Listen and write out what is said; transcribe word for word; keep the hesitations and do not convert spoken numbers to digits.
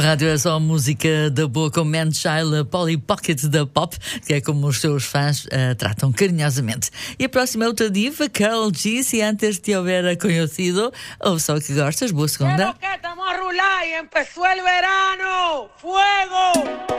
Rádio é só música da boa com Man Child, Polly Pocket da Pop, que é como os seus fãs uh, tratam carinhosamente. E a próxima é outra diva, Karol G. Se antes te houver conhecido, ouve só o que gostas. Boa segunda. Pero que estamos a rular y empezó el verano. ¡Fuego!